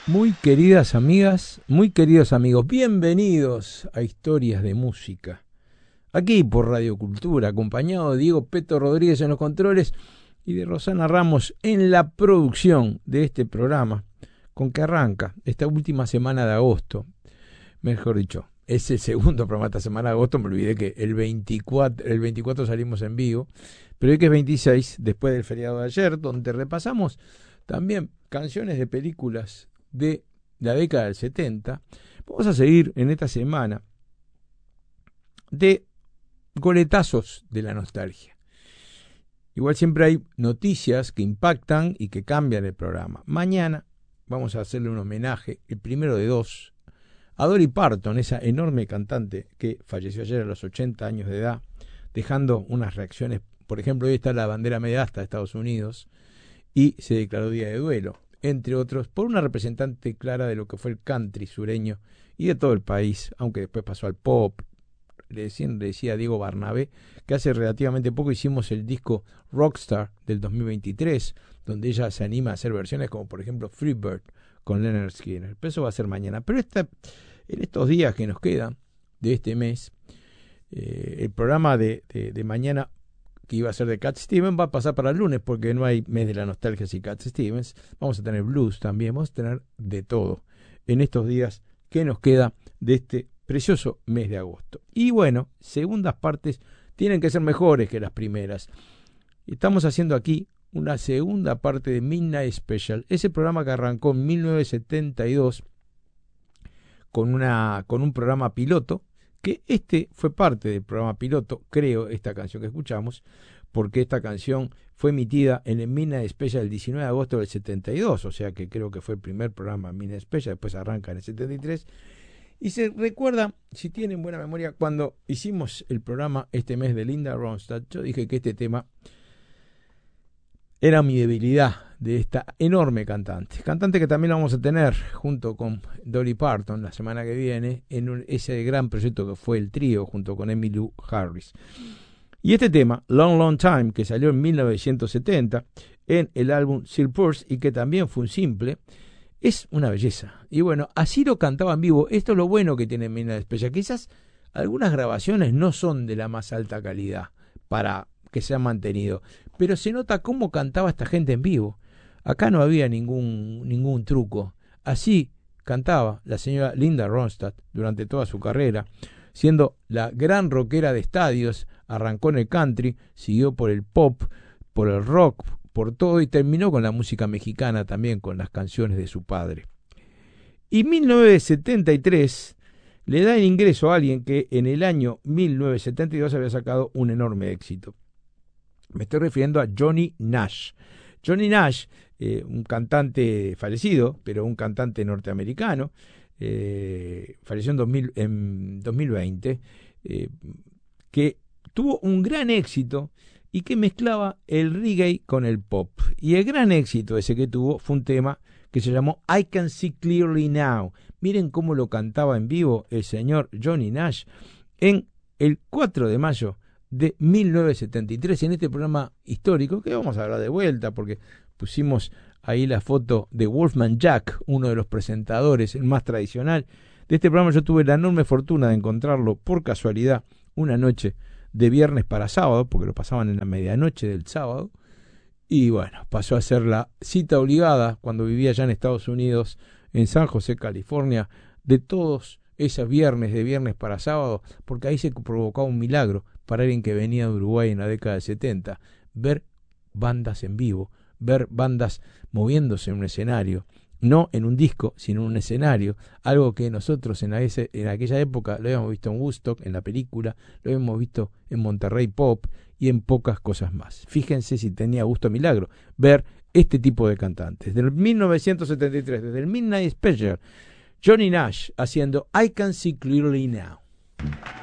Muy queridas amigas, muy queridos amigos, bienvenidos a Historias de Música. Aquí por Radio Cultura, acompañado de Diego Peto Rodríguez en los controles y de Rosana Ramos en la producción de este programa, con que arranca esta última semana de agosto. Mejor dicho, es el segundo programa de esta semana de agosto, me olvidé que el 24 salimos en vivo, pero hoy que es 26, después del feriado de ayer, donde repasamos también canciones de películas de la década del 70, vamos a seguir en esta semana de goletazos de la nostalgia. Igual siempre hay noticias que impactan y que cambian el programa. Mañana vamos a hacerle un homenaje, el primero de dos, a Dolly Parton, esa enorme cantante que falleció ayer a los 80 años de edad, dejando unas reacciones. Por ejemplo, hoy está la bandera media asta de Estados Unidos y se declaró día de duelo, entre otros, por una representante clara de lo que fue el country sureño y de todo el país, aunque después pasó al pop. Le decía Diego Barnabé que hace relativamente poco hicimos el disco Rockstar del 2023, donde ella se anima a hacer versiones como por ejemplo Freebird con Leonard Skinner. Pero eso va a ser mañana. Pero en estos días que nos quedan de este mes, el programa de mañana, que iba a ser de Cat Stevens, va a pasar para el lunes porque no hay mes de la nostalgia sin Cat Stevens. Vamos a tener blues también, vamos a tener de todo en estos días que nos queda de este precioso mes de agosto. Y bueno, segundas partes tienen que ser mejores que las primeras. Estamos haciendo aquí una segunda parte de Midnight Special, ese programa que arrancó en 1972 con un programa piloto, que este fue parte del programa piloto, creo, esta canción que escuchamos, porque esta canción fue emitida en el Midnight Special el 19 de agosto del 72, o sea que creo que fue el primer programa Midnight Special, después arranca en el 73, y se recuerda, si tienen buena memoria, cuando hicimos el programa este mes de Linda Ronstadt, yo dije que este tema era mi debilidad de esta enorme cantante que también la vamos a tener junto con Dolly Parton la semana que viene en ese gran proyecto que fue el trío junto con Emmylou Harris. Y este tema, Long Long Time, que salió en 1970 en el álbum Silk Purse y que también fue un simple, es una belleza. Y bueno, así lo cantaba en vivo. Esto es lo bueno que tiene Midnight Special. Quizás algunas grabaciones no son de la más alta calidad para que se han mantenido, pero se nota cómo cantaba esta gente en vivo. Acá no había ningún truco. Así cantaba la señora Linda Ronstadt durante toda su carrera, siendo la gran rockera de estadios. Arrancó en el country, siguió por el pop, por el rock, por todo, y terminó con la música mexicana también, con las canciones de su padre. Y 1973 le da el ingreso a alguien que en el año 1972 había sacado un enorme éxito. Me estoy refiriendo a Johnny Nash. Johnny Nash, un cantante fallecido, pero un cantante norteamericano, falleció en 2020, que tuvo un gran éxito y que mezclaba el reggae con el pop. Y el gran éxito ese que tuvo fue un tema que se llamó I Can See Clearly Now. Miren cómo lo cantaba en vivo el señor Johnny Nash en el 4 de mayo de 1973 en este programa histórico que vamos a hablar de vuelta porque pusimos ahí la foto de Wolfman Jack, uno de los presentadores, el más tradicional de este programa. Yo tuve la enorme fortuna de encontrarlo por casualidad una noche de viernes para sábado, porque lo pasaban en la medianoche del sábado, y bueno, pasó a ser la cita obligada cuando vivía allá en Estados Unidos, en San José, California, de todos esos viernes, de viernes para sábado, porque ahí se provocaba un milagro para alguien que venía de Uruguay en la década del 70, ver bandas en vivo, ver bandas moviéndose en un escenario, no en un disco, sino en un escenario, algo que nosotros en aquella época lo habíamos visto en Woodstock, en la película, lo habíamos visto en Monterrey Pop y en pocas cosas más. Fíjense si tenía gusto milagro ver este tipo de cantantes. Desde 1973, desde el Midnight Special, Johnny Nash haciendo I Can See Clearly Now.